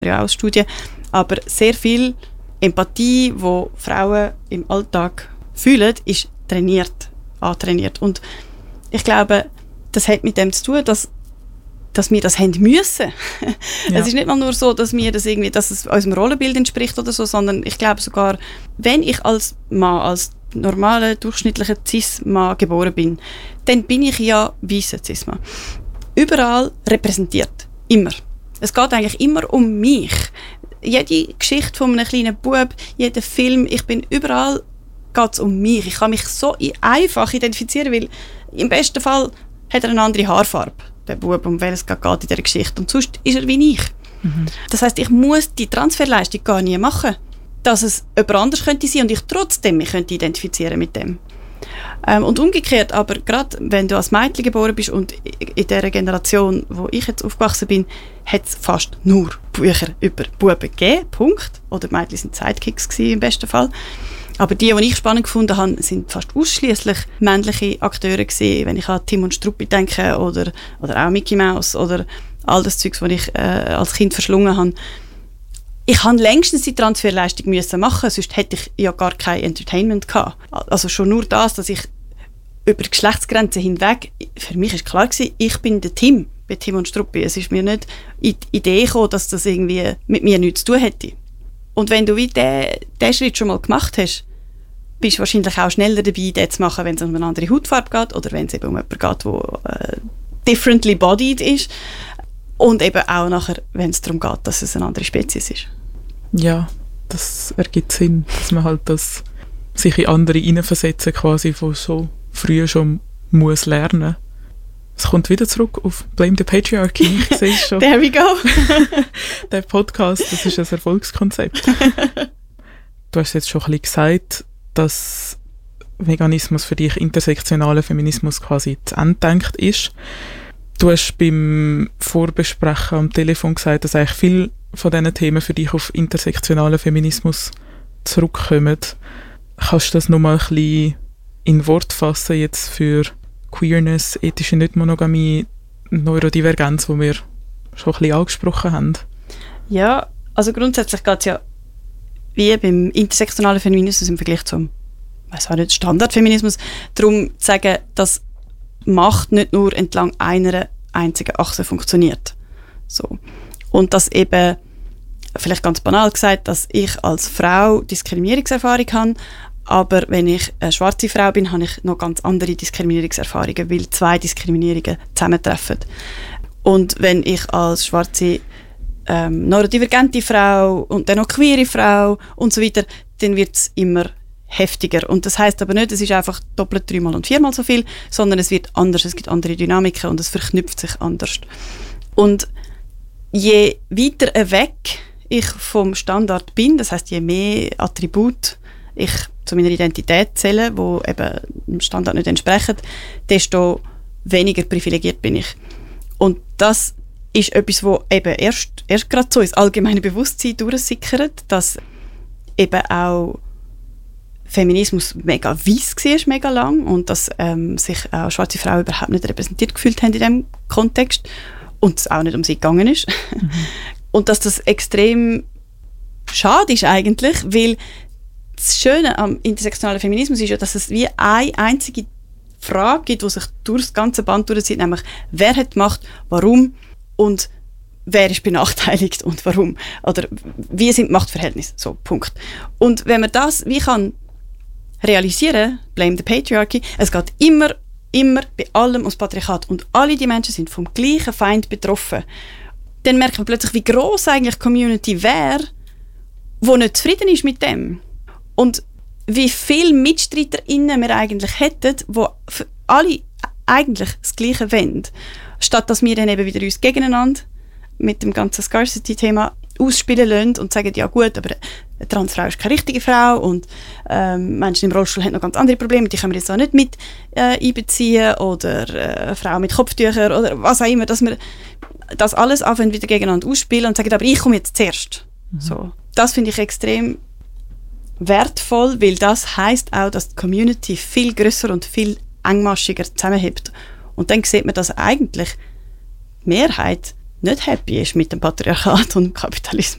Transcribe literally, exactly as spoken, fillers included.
ja auch aus Studien, aber sehr viel Empathie, die Frauen im Alltag fühlen, ist trainiert, antrainiert. Und ich glaube, das hat mit dem zu tun, dass, dass wir das haben müssen. Ja. Es ist nicht mal nur so, dass, wir das irgendwie, dass es unserem Rollenbild entspricht oder so, sondern ich glaube sogar, wenn ich als Mann, als normaler, durchschnittlicher Cis-Mann geboren bin, dann bin ich ja weisser Cis-Mann. Überall repräsentiert. Immer. Es geht eigentlich immer um mich. Jede Geschichte von einem kleinen Bub, jeder Film, ich bin überall, geht es um mich. Ich kann mich so einfach identifizieren, weil im besten Fall hat er eine andere Haarfarbe, der Bub, um welches es geht in dieser Geschichte. Und sonst ist er wie ich. Mhm. Das heisst, ich muss die Transferleistung gar nie machen, dass es jemand anders könnte sein und ich trotzdem mich könnte identifizieren mit dem. Ähm, und umgekehrt, aber gerade wenn du als Mädchen geboren bist und in der Generation, wo ich jetzt aufgewachsen bin, hat es fast nur Bücher über Buben gegeben, Punkt. Oder Mädchen sind Sidekicks gewesen, im besten Fall. Aber die, die ich spannend gefunden habe, sind fast ausschließlich männliche Akteure gewesen, wenn ich an Tim und Struppi denke oder, oder auch Mickey Mouse oder all das Zeugs, was ich äh, als Kind verschlungen habe. Ich musste längstens die Transferleistung müssen machen, sonst hätte ich ja gar kein Entertainment gehabt. Also schon nur das, dass ich über Geschlechtsgrenzen hinweg, für mich ist klar gewesen, ich bin der Tim, bei Tim und Struppi. Es ist mir nicht in die Idee gekommen, dass das irgendwie mit mir nichts zu tun hätte. Und wenn du wie den, den Schritt schon mal gemacht hast, bist du wahrscheinlich auch schneller dabei, den zu machen, wenn es um eine andere Hautfarbe geht oder wenn es eben um jemanden geht, der äh, differently bodied ist. Und eben auch nachher, wenn es darum geht, dass es eine andere Spezies ist. Ja, das ergibt Sinn, dass man halt das sich in andere hineinversetzen quasi, von so früh schon muss lernen. Es kommt wieder zurück auf Blame the Patriarchy. Ich sehe es schon. There we go. Der Podcast, das ist ein Erfolgskonzept. Du hast jetzt schon ein bisschen gesagt, dass Veganismus für dich intersektionaler Feminismus quasi zu Ende gedacht ist. Du hast beim Vorbesprechen am Telefon gesagt, dass eigentlich viele von diesen Themen für dich auf intersektionalen Feminismus zurückkommen. Kannst du das nochmal ein bisschen in Wort fassen jetzt für Queerness, ethische Nichtmonogamie, Neurodivergenz, die wir schon ein bisschen angesprochen haben? Ja, also grundsätzlich geht es ja wie beim intersektionalen Feminismus im Vergleich zum, ich weiss auch nicht, Standardfeminismus, darum zu sagen, dass Macht nicht nur entlang einer einzigen Achse funktioniert. So. Und dass eben, vielleicht ganz banal gesagt, dass ich als Frau Diskriminierungserfahrung habe, aber wenn ich eine schwarze Frau bin, habe ich noch ganz andere Diskriminierungserfahrungen, weil zwei Diskriminierungen zusammentreffen. Und wenn ich als schwarze ähm, neurodivergente Frau und dann noch queere Frau und so weiter, dann wird es immer heftiger. Und das heisst aber nicht, es ist einfach doppelt, dreimal und viermal so viel, sondern es wird anders, es gibt andere Dynamiken und es verknüpft sich anders. Und je weiter weg ich vom Standard bin, das heisst, je mehr Attribute ich zu meiner Identität zähle, die eben dem Standard nicht entsprechen, desto weniger privilegiert bin ich. Und das ist etwas, wo eben erst, erst gerade so ins allgemeine Bewusstsein durchsickert, dass eben auch Feminismus mega weiss war, mega lang, und dass ähm, sich auch schwarze Frauen überhaupt nicht repräsentiert gefühlt haben in diesem Kontext und es auch nicht um sie gegangen ist. Mhm. Und dass das extrem schade ist eigentlich, weil das Schöne am intersektionalen Feminismus ist ja, dass es wie eine einzige Frage gibt, die sich durch das ganze Band durchzieht, nämlich wer hat die Macht, warum und wer ist benachteiligt und warum. Oder wie sind die Machtverhältnisse? So, Punkt. Und wenn man das wie kann realisieren, blame the patriarchy, es geht immer, immer bei allem ums Patriarchat und alle die Menschen sind vom gleichen Feind betroffen, dann merkt man plötzlich, wie gross eigentlich die Community wäre, die nicht zufrieden ist mit dem. Und wie viele MitstreiterInnen wir eigentlich hätten, die für alle eigentlich das Gleiche wollen. Statt dass wir dann eben wieder uns gegeneinander mit dem ganzen Scarcity-Thema ausspielen lassen und sagen, ja gut, aber eine Transfrau ist keine richtige Frau und ähm, Menschen im Rollstuhl haben noch ganz andere Probleme, die können wir jetzt auch nicht mit äh, einbeziehen, oder äh, eine Frau mit Kopftüchern oder was auch immer, dass wir das alles anfangen wieder gegeneinander ausspielen und sagen, aber ich komme jetzt zuerst. Mhm. So. Das finde ich extrem wertvoll, weil das heisst auch, dass die Community viel grösser und viel engmaschiger zusammenhält. Und dann sieht man, dass eigentlich die Mehrheit nicht happy ist mit dem Patriarchat und dem Kapitalismus.